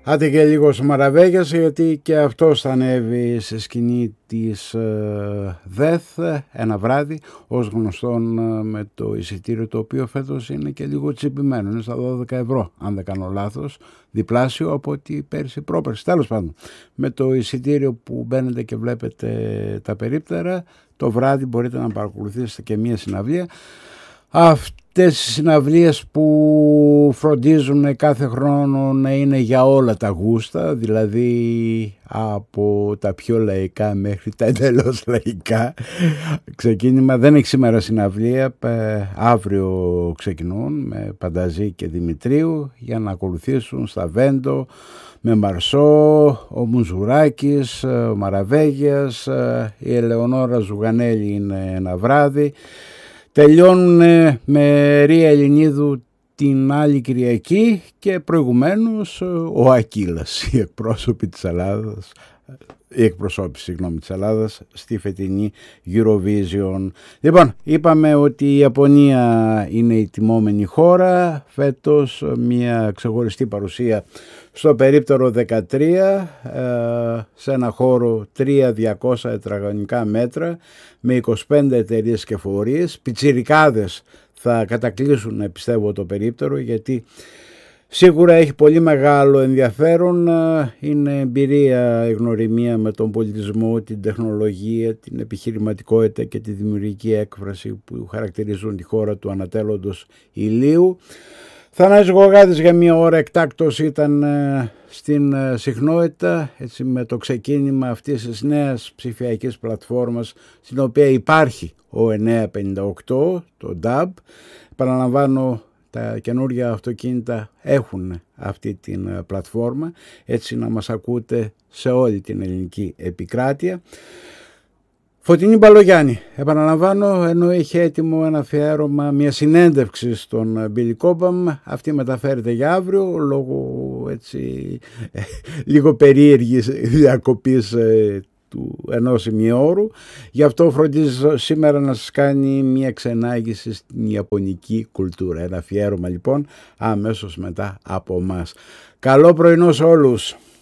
Άντε και λίγο στο Μαραβέγιας, γιατί και αυτός θα ανέβει σε σκηνή της ΔΕΘ ένα βράδυ, ως γνωστόν με το εισιτήριο, το οποίο φέτος είναι και λίγο τσιμπημένο, είναι στα 12 ευρώ αν δεν κάνω λάθος, διπλάσιο από ότι πέρσι πρόπερσι. Τέλος πάντων, με το εισιτήριο που μπαίνετε και βλέπετε τα περίπτερα, το βράδυ μπορείτε να παρακολουθήσετε και μία συναυλία. Αυτές οι συναυλίες που φροντίζουν κάθε χρόνο να είναι για όλα τα γούστα, δηλαδή από τα πιο λαϊκά μέχρι τα εντελώς λαϊκά. Ξεκίνημα, δεν έχει σήμερα συναυλία, αύριο ξεκινούν με Πανταζή και Δημητρίου για να ακολουθήσουν στα Βέντο με Μαρσό, ο Μουζουράκης, ο Μαραβέγιας, η Ελεονόρα Ζουγανέλη είναι ένα βράδυ. Τελειώνουν με Ρία Ελληνίδου την άλλη Κυριακή και προηγουμένως ο Ακύλας, η εκπροσώπηση της Ελλάδας στη φετινή Eurovision. Λοιπόν, είπαμε ότι η Ιαπωνία είναι η τιμόμενη χώρα, φέτος μια ξεχωριστή παρουσία στο περίπτερο 13, σε ένα χώρο 3.200 τετραγωνικά μέτρα με 25 εταιρείες και φορείς. Πιτσιρικάδες θα κατακλείσουν, πιστεύω, το περίπτερο, γιατί σίγουρα έχει πολύ μεγάλο ενδιαφέρον. Είναι εμπειρία, η γνωριμία με τον πολιτισμό, την τεχνολογία, την επιχειρηματικότητα και τη δημιουργική έκφραση που χαρακτηρίζουν τη χώρα του ανατέλλοντος ηλίου. Θανάσης Γογάδης για μία ώρα εκτάκτος ήταν στην συχνότητα, έτσι, με το ξεκίνημα αυτής της νέας ψηφιακής πλατφόρμας, στην οποία υπάρχει ο 958, το DAB. Παραλαμβάνω, τα καινούργια αυτοκίνητα έχουν αυτή την πλατφόρμα, έτσι να μας ακούτε σε όλη την ελληνική επικράτεια. Φωτεινή Μπαλογιάννη, επαναλαμβάνω, ενώ είχε έτοιμο ένα αφιέρωμα, μια συνέντευξη στον Μπίλι Κόμπαμ, αυτή μεταφέρεται για αύριο λόγω έτσι λίγο περίεργης διακοπής του ενός ημιώρου. Γι' αυτό φροντίζω σήμερα να σας κάνει μια ξενάγηση στην ιαπωνική κουλτούρα. Ένα αφιέρωμα λοιπόν αμέσως μετά από μας. Καλό πρωινό σε όλους.